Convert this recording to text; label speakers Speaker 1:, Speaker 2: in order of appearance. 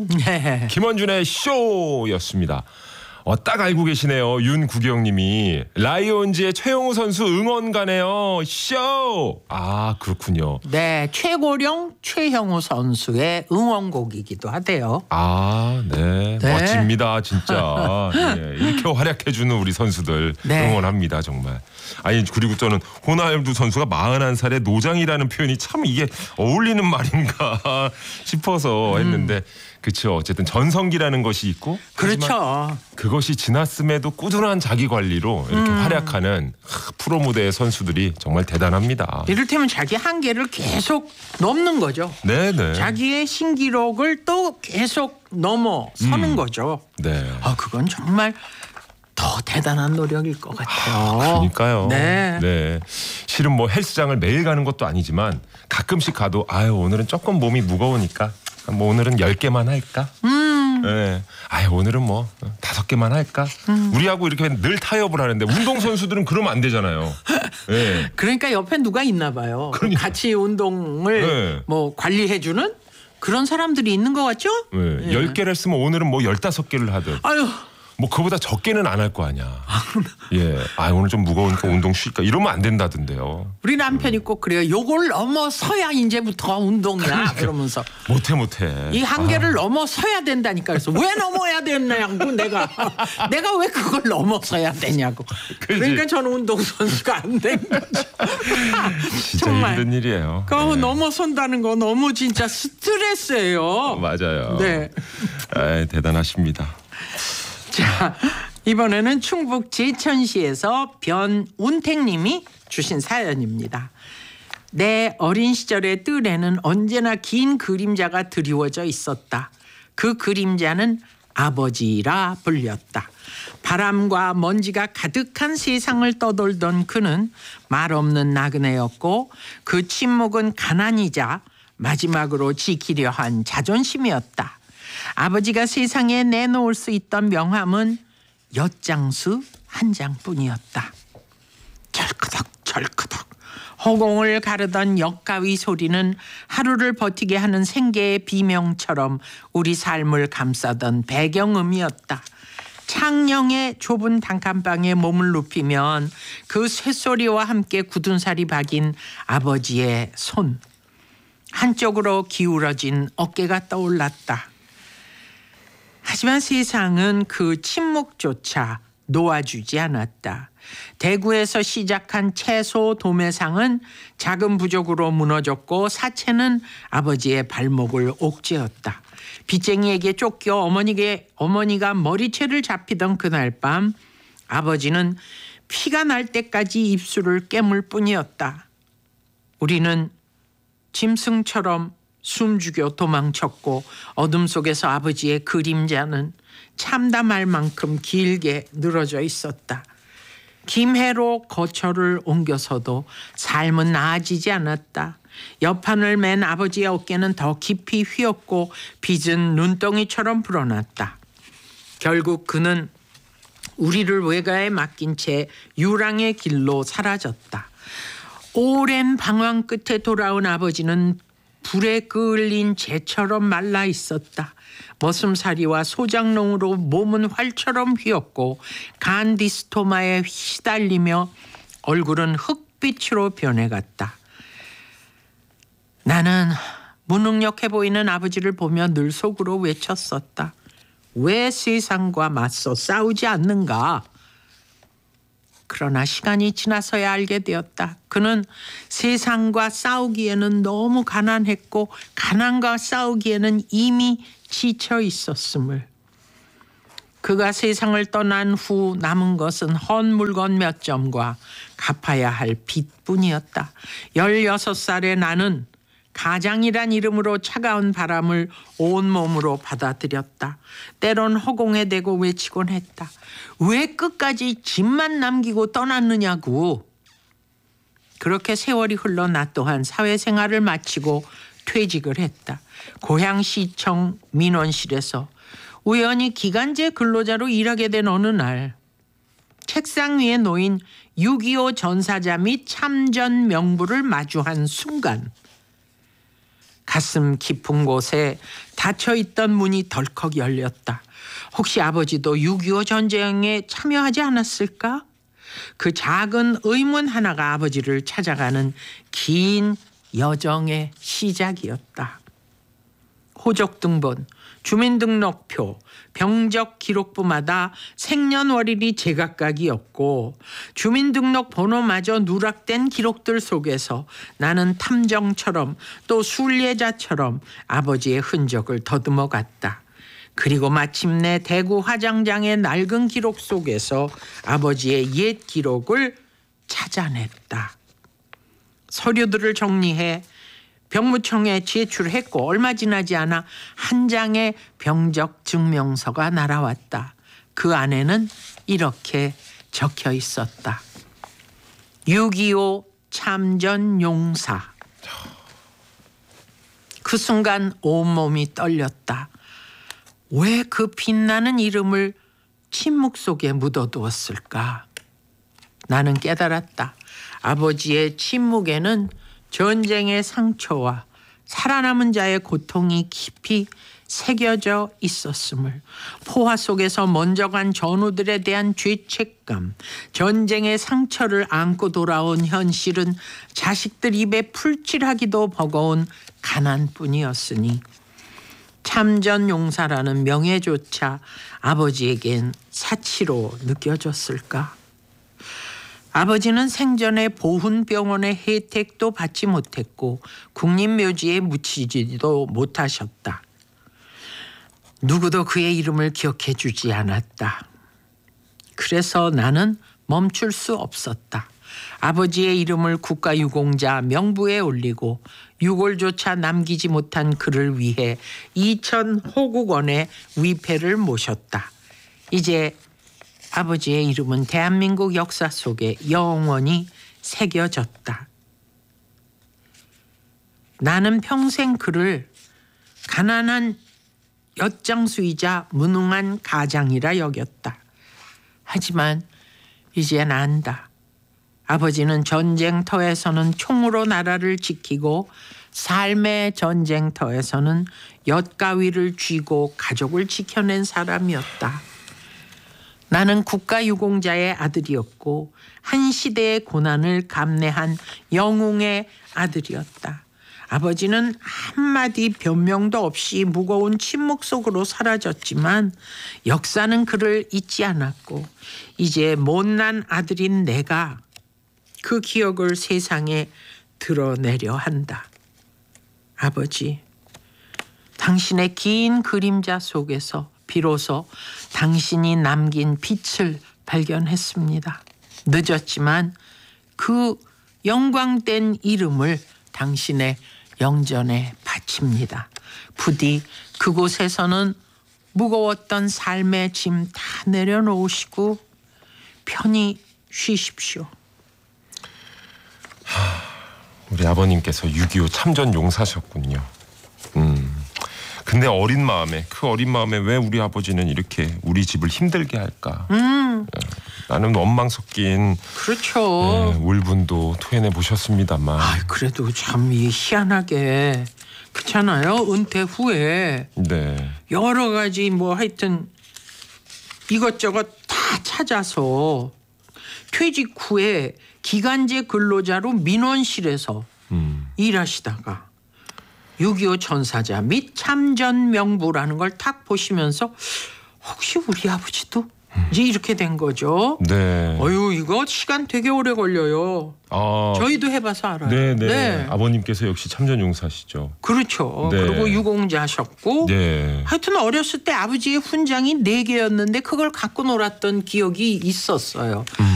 Speaker 1: 네.
Speaker 2: 김원준의 쇼였습니다. 딱 알고 계시네요. 윤구경님이 라이온즈의 최영우 선수 응원 가네요. 쇼. 아 그렇군요.
Speaker 1: 네, 최고령 최형우 선수의 응원곡이기도 하대요.
Speaker 2: 아, 네.
Speaker 1: 네.
Speaker 2: 멋집니다, 진짜. 네, 이렇게 활약해주는 우리 선수들
Speaker 1: 네.
Speaker 2: 응원합니다, 정말. 아니 그리고 저는 호날두 선수가 41살의 노장이라는 표현이 참 이게 어울리는 말인가 싶어서 했는데 그렇죠. 어쨌든 전성기라는 것이 있고
Speaker 1: 그렇죠.
Speaker 2: 그것이 지났음에도 꾸준한 자기 관리로 이렇게 활약하는 프로 무대의 선수들이 정말 대단합니다.
Speaker 1: 이를테면 자기 한계를 계속 넘는 거죠.
Speaker 2: 네네.
Speaker 1: 자기의 신기록을 또 계속 넘어서는 거죠.
Speaker 2: 네.
Speaker 1: 그건 정말 더 대단한 노력일 것 같아요.
Speaker 2: 그러니까요.
Speaker 1: 네.
Speaker 2: 네. 실은 뭐 헬스장을 매일 가는 것도 아니지만 가끔씩 가도 오늘은 조금 몸이 무거우니까 뭐 오늘은 10개만 할까? 네. 오늘은 뭐 5개만 할까? 우리하고 이렇게 늘 타협을 하는데 운동선수들은 그러면 안 되잖아요. 네.
Speaker 1: 그러니까 옆에 누가 있나 봐요.
Speaker 2: 그러니까.
Speaker 1: 같이 운동을
Speaker 2: 네.
Speaker 1: 뭐 관리해주는 그런 사람들이 있는 것 같죠?
Speaker 2: 네. 10개를 했으면 오늘은 뭐 15개를 하든.
Speaker 1: 아유.
Speaker 2: 뭐 그보다 적게는 안 할 거 아니야. 예. 오늘 좀 무거우니까 운동 쉴까 이러면 안 된다던데요.
Speaker 1: 우리 남편이 꼭 그래요. 요걸 넘어서야 이제부터 운동이야. 그러면서
Speaker 2: 못해.
Speaker 1: 이 한계를 넘어서야 된다니까. 그래서 왜 넘어야 되냐고 내가 왜 그걸 넘어서야 되냐고. 그러니까 저는 운동선수가 안 된 거죠.
Speaker 2: 진짜
Speaker 1: 정말.
Speaker 2: 힘든 일이에요.
Speaker 1: 그거
Speaker 2: 네.
Speaker 1: 넘어선다는 거 너무 진짜 스트레스예요.
Speaker 2: 맞아요.
Speaker 1: 네.
Speaker 2: 대단하십니다.
Speaker 1: 자, 이번에는 충북 제천시에서 변운택님이 주신 사연입니다. 내 어린 시절의 뜰에는 언제나 긴 그림자가 드리워져 있었다. 그 그림자는 아버지라 불렸다. 바람과 먼지가 가득한 세상을 떠돌던 그는 말 없는 나그네였고 그 침묵은 가난이자 마지막으로 지키려 한 자존심이었다. 아버지가 세상에 내놓을 수 있던 명함은 엿장수 한 장뿐이었다. 철크덕 허공을 가르던 엿가위 소리는 하루를 버티게 하는 생계의 비명처럼 우리 삶을 감싸던 배경음이었다. 창녕의 좁은 단칸방에 몸을 눕히면 그 쇳소리와 함께 굳은 살이 박인 아버지의 손. 한쪽으로 기울어진 어깨가 떠올랐다. 하지만 세상은 그 침묵조차 놓아주지 않았다. 대구에서 시작한 채소 도매상은 작은 부족으로 무너졌고 사채는 아버지의 발목을 옥죄었다. 빚쟁이에게 쫓겨 어머니가 머리채를 잡히던 그날 밤 아버지는 피가 날 때까지 입술을 깨물 뿐이었다. 우리는 짐승처럼 숨죽여 도망쳤고 어둠 속에서 아버지의 그림자는 참담할 만큼 길게 늘어져 있었다. 김해로 거처를 옮겨서도 삶은 나아지지 않았다. 옆판을 맨 아버지의 어깨는 더 깊이 휘었고 빚은 눈덩이처럼 불어났다. 결국 그는 우리를 외가에 맡긴 채 유랑의 길로 사라졌다. 오랜 방황 끝에 돌아온 아버지는 불에 끌린 재처럼 말라 있었다. 머슴살이와 소장농으로 몸은 활처럼 휘었고 간디스토마에 시달리며 얼굴은 흑빛으로 변해갔다. 나는 무능력해 보이는 아버지를 보며 늘 속으로 외쳤었다. 왜 세상과 맞서 싸우지 않는가? 그러나 시간이 지나서야 알게 되었다. 그는 세상과 싸우기에는 너무 가난했고 가난과 싸우기에는 이미 지쳐 있었음을. 그가 세상을 떠난 후 남은 것은 헌 물건 몇 점과 갚아야 할 빚뿐이었다. 16살의 나는 가장이란 이름으로 차가운 바람을 온몸으로 받아들였다. 때론 허공에 대고 외치곤 했다. 왜 끝까지 집만 남기고 떠났느냐고. 그렇게 세월이 흘러 나 또한 사회생활을 마치고 퇴직을 했다. 고향시청 민원실에서 우연히 기간제 근로자로 일하게 된 어느 날 책상 위에 놓인 6.25 전사자 및 참전 명부를 마주한 순간 가슴 깊은 곳에 닫혀있던 문이 덜컥 열렸다. 혹시 아버지도 6.25 전쟁에 참여하지 않았을까? 그 작은 의문 하나가 아버지를 찾아가는 긴 여정의 시작이었다. 호적등본, 주민등록표, 병적 기록부마다 생년월일이 제각각이었고 주민등록 번호마저 누락된 기록들 속에서 나는 탐정처럼 또 순례자처럼 아버지의 흔적을 더듬어 갔다. 그리고 마침내 대구 화장장의 낡은 기록 속에서 아버지의 옛 기록을 찾아냈다. 서류들을 정리해 병무청에 제출했고 얼마 지나지 않아 한 장의 병적 증명서가 날아왔다. 그 안에는 이렇게 적혀 있었다. 6.25 참전 용사. 그 순간 온몸이 떨렸다. 왜 그 빛나는 이름을 침묵 속에 묻어두었을까? 나는 깨달았다. 아버지의 침묵에는 전쟁의 상처와 살아남은 자의 고통이 깊이 새겨져 있었음을, 포화 속에서 먼저 간 전우들에 대한 죄책감, 전쟁의 상처를 안고 돌아온 현실은 자식들 입에 풀칠하기도 버거운 가난뿐이었으니 참전 용사라는 명예조차 아버지에겐 사치로 느껴졌을까? 아버지는 생전에 보훈병원의 혜택도 받지 못했고 국립묘지에 묻히지도 못하셨다. 누구도 그의 이름을 기억해 주지 않았다. 그래서 나는 멈출 수 없었다. 아버지의 이름을 국가유공자 명부에 올리고 유골조차 남기지 못한 그를 위해 이천 호국원의 위패를 모셨다. 이제 아버지의 이름은 대한민국 역사 속에 영원히 새겨졌다. 나는 평생 그를 가난한 엿장수이자 무능한 가장이라 여겼다. 하지만 이젠 안다. 아버지는 전쟁터에서는 총으로 나라를 지키고 삶의 전쟁터에서는 엿가위를 쥐고 가족을 지켜낸 사람이었다. 나는 국가유공자의 아들이었고 한 시대의 고난을 감내한 영웅의 아들이었다. 아버지는 한마디 변명도 없이 무거운 침묵 속으로 사라졌지만 역사는 그를 잊지 않았고 이제 못난 아들인 내가 그 기억을 세상에 드러내려 한다. 아버지, 당신의 긴 그림자 속에서 비로소 당신이 남긴 빛을 발견했습니다. 늦었지만 그 영광된 이름을 당신의 영전에 바칩니다. 부디 그곳에서는 무거웠던 삶의 짐 다 내려놓으시고 편히 쉬십시오.
Speaker 2: 우리 아버님께서 6.25 참전 용사셨군요. 근데 그 어린 마음에 왜 우리 아버지는 이렇게 우리 집을 힘들게 할까? 나는 원망 섞인
Speaker 1: 그렇죠.
Speaker 2: 울분도 토해내 보셨습니다만.
Speaker 1: 그래도 참 희한하게 그렇잖아요. 은퇴 후에
Speaker 2: 네.
Speaker 1: 여러 가지 뭐 하여튼 이것저것 다 찾아서 퇴직 후에 기간제 근로자로 민원실에서 일하시다가 6.25 전사자 및 참전 명부라는 걸 딱 보시면서 혹시 우리 아버지도 이제 이렇게 된 거죠.
Speaker 2: 네.
Speaker 1: 어유 이거 시간 되게 오래 걸려요. 저희도 해봐서 알아요.
Speaker 2: 네. 아버님께서 역시 참전 용사시죠.
Speaker 1: 그렇죠.
Speaker 2: 네.
Speaker 1: 그리고 유공자셨고
Speaker 2: 네.
Speaker 1: 하여튼 어렸을 때 아버지의 훈장이 4개였는데 그걸 갖고 놀았던 기억이 있었어요.